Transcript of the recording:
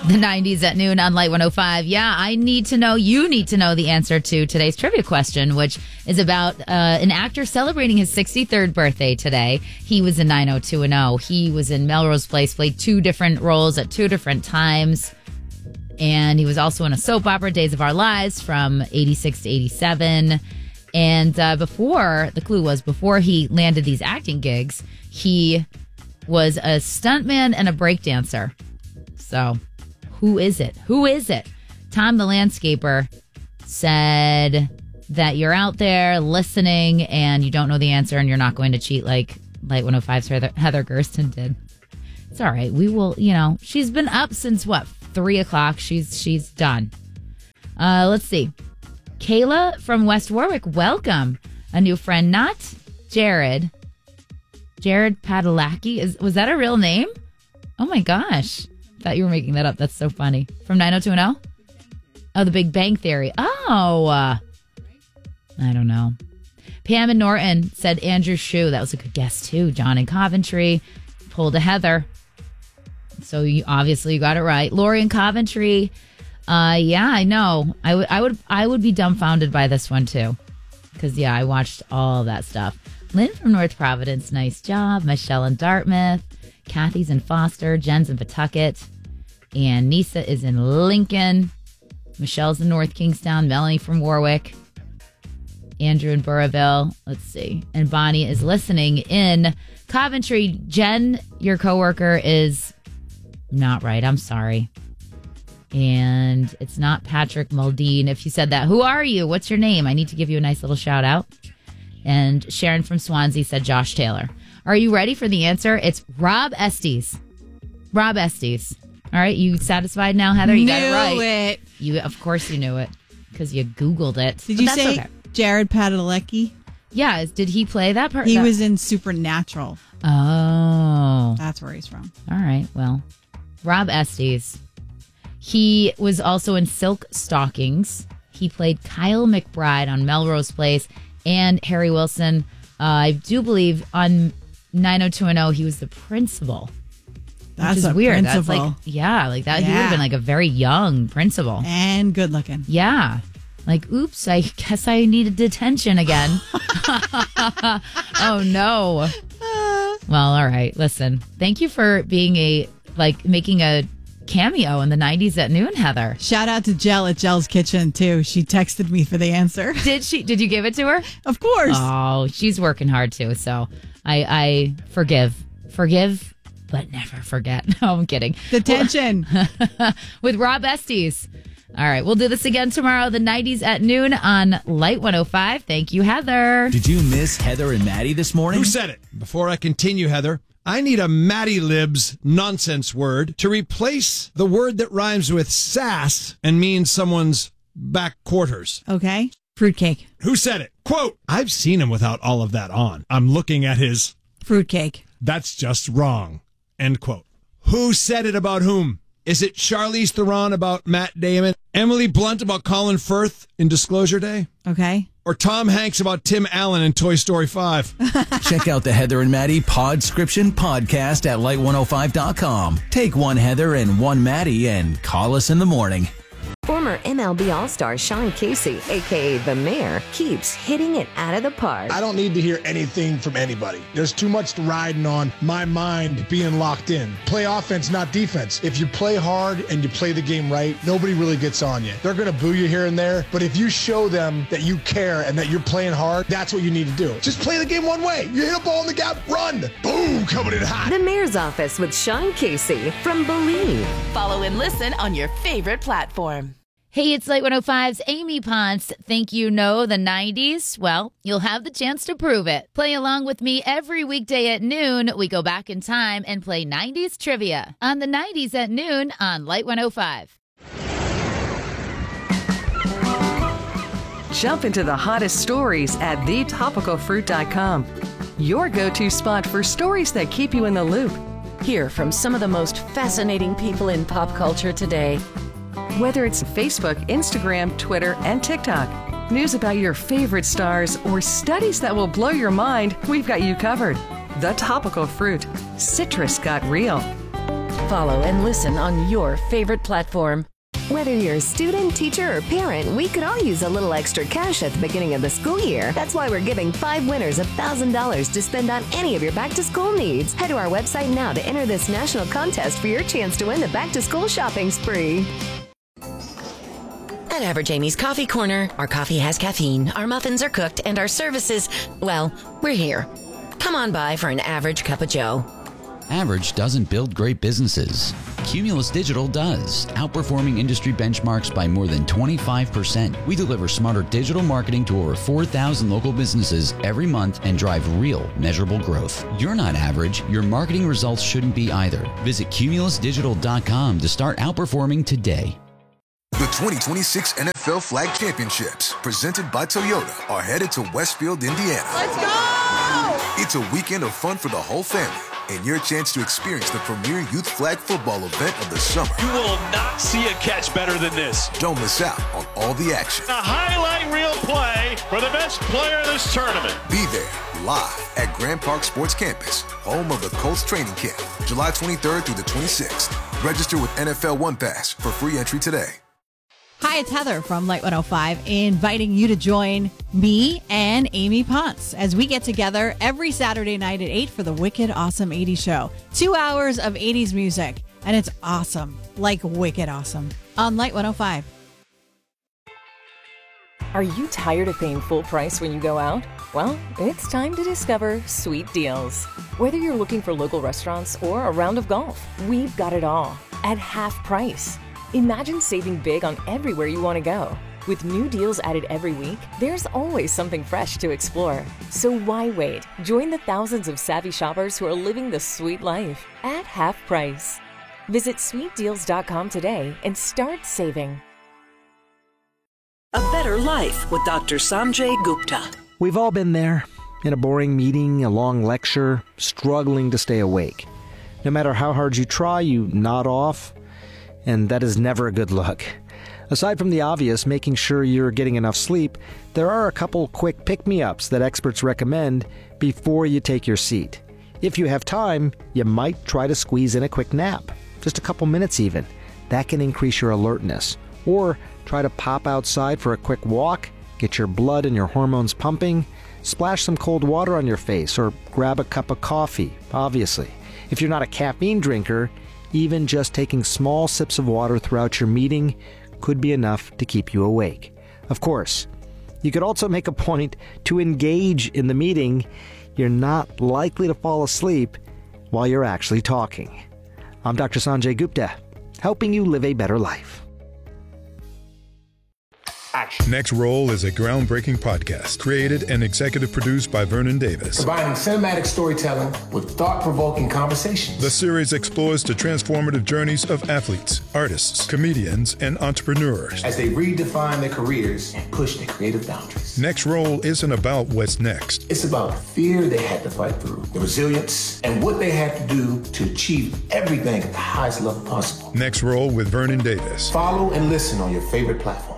The 90s at noon on Light 105. Yeah, you need to know the answer to today's trivia question, which is about an actor celebrating his 63rd birthday today. He was in 90210. He was in Melrose Place, played 2 different roles at 2 different times. And he was also in a soap opera, Days of Our Lives, from 86 to 87. And before he landed these acting gigs, he was a stuntman and a breakdancer. So... Who is it? Tom the Landscaper said that you're out there listening and you don't know the answer and you're not going to cheat like Light 105's Heather Gersten did. It's all right. We will, she's been up since 3 o'clock. She's done. Let's see. Kayla from West Warwick, welcome. A new friend, not Jared. Jared Padalecki. Was that a real name? Oh my gosh. Thought you were making that up. That's so funny. From 90210? Oh, The Big Bang Theory. Oh, I don't know. Pam and Norton said Andrew Shue. That was a good guess too. John in Coventry pulled a Heather. So you got it right. Lori in Coventry. Yeah, I know. I would be dumbfounded by this one too, because I watched all that stuff. Lynn from North Providence. Nice job. Michelle in Dartmouth. Kathy's in Foster, Jen's in Pawtucket, and Nisa is in Lincoln. Michelle's in North Kingstown, Melanie from Warwick, Andrew in Burrillville. Let's see. And Bonnie is listening in Coventry. Jen, your coworker, is not right. I'm sorry. And it's not Patrick Muldean. If you said that, who are you? What's your name? I need to give you a nice little shout out. And Sharon from Swansea said Josh Taylor. Are you ready for the answer? It's Rob Estes. Rob Estes. All right, you satisfied now, Heather? You got it right. Of course you knew it, because you Googled it. Did you say Jared Padalecki? Yeah, did he play that part? He was in Supernatural. Oh. That's where he's from. All right, well, Rob Estes. He was also in Silk Stockings. He played Kyle McBride on Melrose Place and Harry Wilson. I do believe on 90210 he was the principal. That's which is weird. Principal. That's that. Yeah. He would have been like a very young principal. And good looking. Yeah. Like, oops, I guess I needed detention again. Oh, no. Well, all right. Listen, thank you for being making a cameo in the 90s at noon, Heather. Shout out to Jell at Jell's Kitchen, too. She texted me for the answer. Did she? Did you give it to her? Of course. Oh, she's working hard, too. So I forgive, but never forget. No, I'm kidding. Detention. With Rob Estes. All right, we'll do this again tomorrow, the 90s at noon on Light 105. Thank you, Heather. Did you miss Heather and Maddie this morning? Who said it? Before I continue, Heather, I need a Maddie Libs nonsense word to replace the word that rhymes with sass and means someone's back quarters. Okay. Fruitcake. Who said it? Quote, I've seen him without all of that on. I'm looking at his... Fruitcake. That's just wrong. End quote. Who said it about whom? Is it Charlize Theron about Matt Damon? Emily Blunt about Colin Firth in Disclosure Day? Okay. Or Tom Hanks about Tim Allen in Toy Story 5? Check out the Heather and Maddie Podscription podcast at light105.com. Take one Heather and one Maddie and call us in the morning. Former MLB All-Star Sean Casey, a.k.a. The Mayor, keeps hitting it out of the park. I don't need to hear anything from anybody. There's too much riding on my mind being locked in. Play offense, not defense. If you play hard and you play the game right, nobody really gets on you. They're going to boo you here and there, but if you show them that you care and that you're playing hard, that's what you need to do. Just play the game one way. You hit a ball in the gap, run. Boom, coming in hot. The Mayor's Office with Sean Casey from Believe. Follow and listen on your favorite platform. Hey, it's Light 105's Amy Ponce. Think you know the 90s? Well, you'll have the chance to prove it. Play along with me every weekday at noon. We go back in time and play 90s trivia on the 90s at noon on Light 105. Jump into the hottest stories at thetopicalfruit.com. Your go-to spot for stories that keep you in the loop. Hear from some of the most fascinating people in pop culture today. Whether it's Facebook, Instagram, Twitter, and TikTok, news about your favorite stars, or studies that will blow your mind, we've got you covered. The Topical Fruit. Citrus got real. Follow and listen on your favorite platform. Whether you're a student, teacher, or parent, we could all use a little extra cash at the beginning of the school year. That's why we're giving 5 winners $1,000 to spend on any of your back-to-school needs. Head to our website now to enter this national contest for your chance to win the back-to-school shopping spree. At Average Amy's Coffee Corner, our coffee has caffeine, our muffins are cooked, and our services, well, we're here. Come on by for an average cup of joe. Average doesn't build great businesses. Cumulus Digital does, outperforming industry benchmarks by more than 25%. We deliver smarter digital marketing to over 4,000 local businesses every month and drive real, measurable growth. You're not average. Your marketing results shouldn't be either. Visit cumulusdigital.com to start outperforming today. The 2026 NFL Flag Championships, presented by Toyota, are headed to Westfield, Indiana. Let's go! It's a weekend of fun for the whole family and your chance to experience the premier youth flag football event of the summer. You will not see a catch better than this. Don't miss out on all the action. A highlight reel play for the best player in this tournament. Be there live at Grand Park Sports Campus, home of the Colts training camp, July 23rd through the 26th. Register with NFL One Pass for free entry today. Hi, it's Heather from Light 105, inviting you to join me and Amy Ponce as we get together every Saturday night at 8 for the Wicked Awesome 80s show. 2 hours of 80s music, and it's awesome, like wicked awesome, on Light 105. Are you tired of paying full price when you go out? Well, it's time to discover Sweet Deals. Whether you're looking for local restaurants or a round of golf, we've got it all at half price. Imagine saving big on everywhere you want to go. With new deals added every week, there's always something fresh to explore. So why wait? Join the thousands of savvy shoppers who are living the sweet life at half price. Visit sweetdeals.com today and start saving. A Better Life with Dr. Sanjay Gupta. We've all been there, in a boring meeting, a long lecture, struggling to stay awake. No matter how hard you try, you nod off, and that is never a good look. Aside from the obvious, making sure you're getting enough sleep, there are a couple quick pick-me-ups that experts recommend before you take your seat. If you have time, you might try to squeeze in a quick nap, just a couple minutes even. That can increase your alertness. Or try to pop outside for a quick walk, get your blood and your hormones pumping, splash some cold water on your face, or grab a cup of coffee, obviously. If you're not a caffeine drinker, even just taking small sips of water throughout your meeting could be enough to keep you awake. Of course, you could also make a point to engage in the meeting. You're not likely to fall asleep while you're actually talking. I'm Dr. Sanjay Gupta, helping you live a better life. Next Roll is a groundbreaking podcast created and executive produced by Vernon Davis. Combining cinematic storytelling with thought-provoking conversations. The series explores the transformative journeys of athletes, artists, comedians, and entrepreneurs as they redefine their careers and push their creative boundaries. Next Roll isn't about what's next. It's about the fear they had to fight through, the resilience, and what they had to do to achieve everything at the highest level possible. Next Roll with Vernon Davis. Follow and listen on your favorite platform.